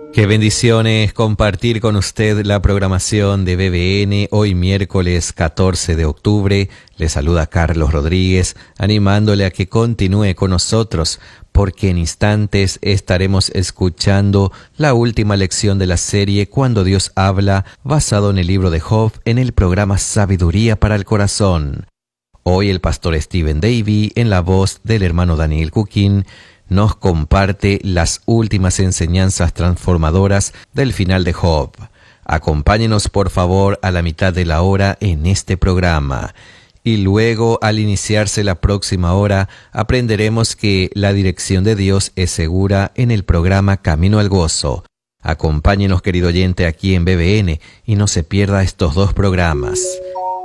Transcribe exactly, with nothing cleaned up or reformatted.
Qué bendiciones compartir con usted la programación de B B N hoy miércoles catorce de octubre. Le saluda Carlos Rodríguez, animándole a que continúe con nosotros, porque en instantes estaremos escuchando la última lección de la serie Cuando Dios habla, basado en el libro de Job, en el programa Sabiduría para el Corazón. Hoy el pastor Stephen Davy, en la voz del hermano Daniel Cuquín, nos comparte las últimas enseñanzas transformadoras del final de Job. Acompáñenos por favor a la mitad de la hora en este programa. Y luego, al iniciarse la próxima hora, aprenderemos que la dirección de Dios es segura en el programa Camino al Gozo. Acompáñenos, querido oyente, aquí en B B N y no se pierda estos dos programas.